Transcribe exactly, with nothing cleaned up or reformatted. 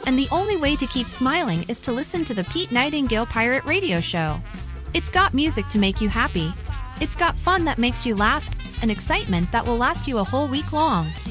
And the only way to keep smiling is to listen to the Pete Nightingale Pirate Radio Show. It's got music to make you happy. It's got fun that makes you laugh and excitement that will last you a whole week long.